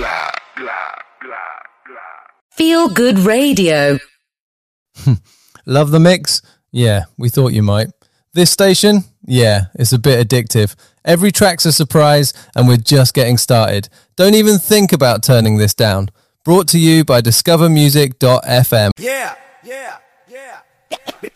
Feel Good Radio. Love the mix? Yeah, we thought you might. This station? Yeah, it's a bit addictive. Every track's a surprise, and we're just getting started. Don't even think about turning this down. Brought to you by discovermusic.fm. Yeah.